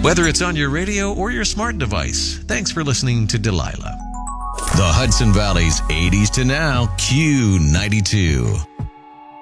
Whether it's on your radio or your smart device, thanks for listening to Delilah. The Hudson Valley's 80s to now Q92.